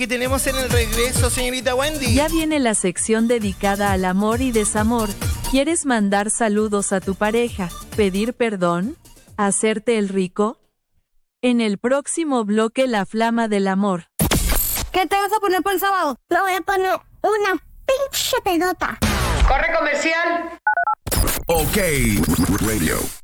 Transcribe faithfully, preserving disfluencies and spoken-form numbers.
¿Qué tenemos en el regreso, señorita Wendy? Ya viene la sección dedicada al amor y desamor. ¿Quieres mandar saludos a tu pareja, pedir perdón, hacerte el rico? En el próximo bloque, la flama del amor. ¿Qué te vas a poner por el sábado? Me voy a poner una pinche pelota. Corre comercial. Ok Radio.